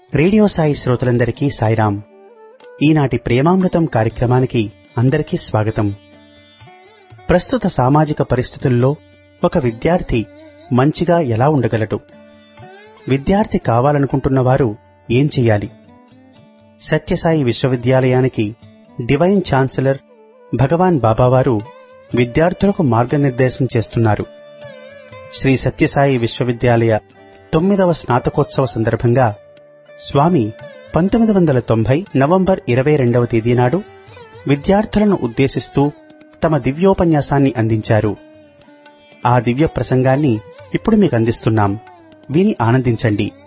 Radio Sai శ్రోతలందరికీ సాయిరాం. ఈనాటి ప్రేమామృతం కార్యక్రమానికి అందరికీ స్వాగతం. ప్రస్తుత సామాజిక పరిస్థితుల్లో ఒక విద్యార్థి మంచిగా ఎలా ఉండగలడు? విద్యార్థి కావాలనుకుంటున్నవారు ఏం చెయ్యాలి? సత్యసాయి విశ్వవిద్యాలయానికి డివైన్ ఛాన్సలర్ భగవాన్ బాబావారు విద్యార్థులకు మార్గనిర్దేశం చేస్తున్నారు. శ్రీ సత్యసాయి విశ్వవిద్యాలయ 9వ స్నాతకోత్సవ సందర్భంగా స్వామి 1990 నవంబర్ 22వ తేదీ నాడు విద్యార్థులను ఉద్దేశిస్తూ తమ దివ్యోపన్యాసాన్ని అందించారు. ఆ దివ్య ప్రసంగాన్ని ఇప్పుడు మీకు అందిస్తున్నాం. విని ఆనందించండి.